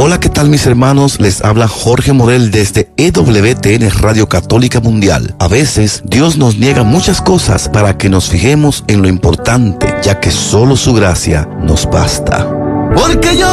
Hola, ¿qué tal mis hermanos? Les habla Jorge Morel desde EWTN Radio Católica Mundial. A veces Dios nos niega muchas cosas para que nos fijemos en lo importante, ya que solo su gracia nos basta. Porque yo